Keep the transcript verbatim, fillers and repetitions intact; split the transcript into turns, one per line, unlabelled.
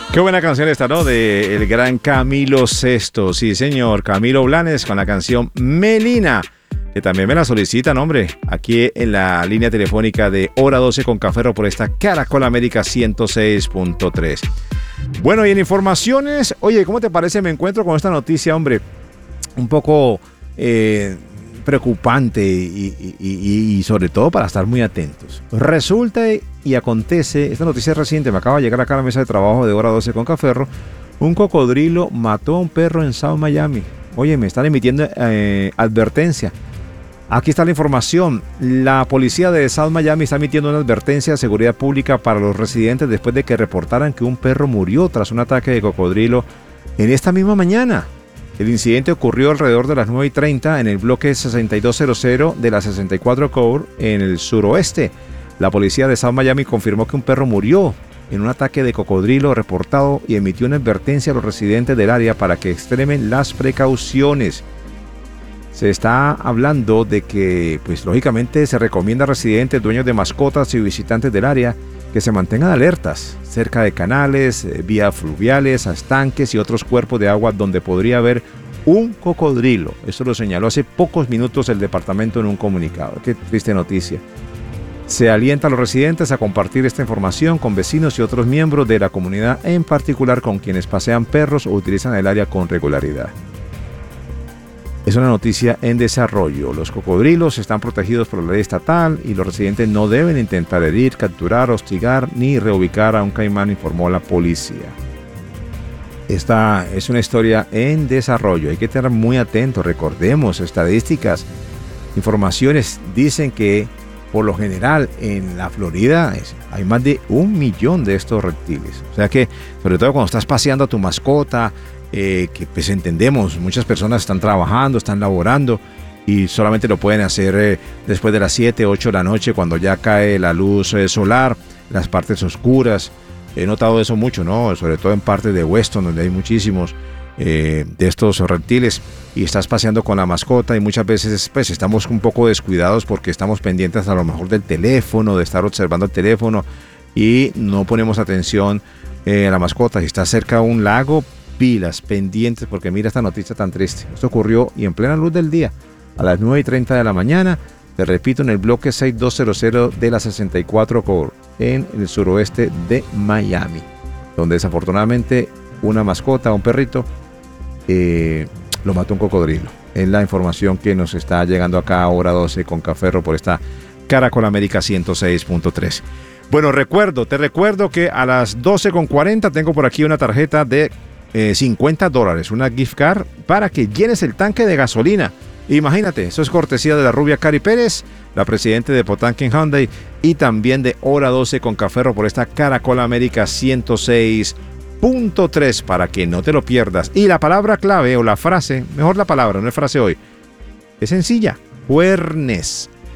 Qué buena canción esta, ¿no? De el gran Camilo Sesto. Sí, señor, Camilo Blanes con la canción Melina, que también me la solicitan, hombre, aquí en la línea telefónica de Hora doce con Café por esta Caracol América ciento seis punto tres. Bueno, y en informaciones, oye, ¿cómo te parece? Me encuentro con esta noticia, hombre, un poco eh, preocupante y, y, y, y sobre todo para estar muy atentos. Resulta y acontece, esta noticia es reciente, me acaba de llegar acá a la mesa de trabajo de Hora doce con Caferro, un cocodrilo mató a un perro en South Miami. Oye, me están emitiendo eh, advertencia. Aquí está la información. La policía de South Miami está emitiendo una advertencia de seguridad pública para los residentes después de que reportaran que un perro murió tras un ataque de cocodrilo en esta misma mañana. El incidente ocurrió alrededor de las nueve y treinta en el bloque sesenta y dos cero de la sesenta y cuatro Core en el suroeste. La policía de South Miami confirmó que un perro murió en un ataque de cocodrilo reportado y emitió una advertencia a los residentes del área para que extremen las precauciones. Se está hablando de que, pues lógicamente, se recomienda a residentes, dueños de mascotas y visitantes del área que se mantengan alertas cerca de canales, vías fluviales, estanques y otros cuerpos de agua donde podría haber un cocodrilo. Eso lo señaló hace pocos minutos el departamento en un comunicado. Qué triste noticia. Se alienta a los residentes a compartir esta información con vecinos y otros miembros de la comunidad, en particular con quienes pasean perros o utilizan el área con regularidad. Es una noticia en desarrollo. Los cocodrilos están protegidos por la ley estatal y los residentes no deben intentar herir, capturar, hostigar ni reubicar a un caimán, informó la policía. Esta es una historia en desarrollo. Hay que estar muy atentos. Recordemos, estadísticas, informaciones dicen que por lo general en la Florida es, hay más de un millón de estos reptiles. O sea que, sobre todo cuando estás paseando a tu mascota, Eh, que pues entendemos, muchas personas están trabajando, están laborando y solamente lo pueden hacer eh, después de las siete, ocho de la noche, cuando ya cae la luz eh, solar, las partes oscuras. He notado eso mucho, ¿no? Sobre todo en partes de Weston, donde hay muchísimos eh, de estos reptiles, y estás paseando con la mascota y muchas veces pues estamos un poco descuidados porque estamos pendientes a lo mejor del teléfono, de estar observando el teléfono y no ponemos atención eh, a la mascota. Si está cerca de un lago, pilas, pendientes, porque mira esta noticia tan triste. Esto ocurrió y en plena luz del día, a las nueve y treinta de la mañana, te repito, en el bloque sesenta y dos cero de la sesenta y cuatro Core, en el suroeste de Miami, donde desafortunadamente una mascota, un perrito, eh, lo mató un cocodrilo. Es la información que nos está llegando acá a Hora doce con Caferro por esta Caracol América ciento seis punto tres. Bueno, recuerdo, te recuerdo que a las doce con cuarenta tengo por aquí una tarjeta de Eh, cincuenta dólares, una gift card para que llenes el tanque de gasolina. Imagínate, eso es cortesía de la rubia Cari Pérez, la presidenta de Potanquen Hyundai, y también de Hora doce con Caferro por esta Caracol América ciento seis punto tres para que no te lo pierdas. Y la palabra clave o la frase, mejor la palabra, no es frase hoy, es sencilla: juernes.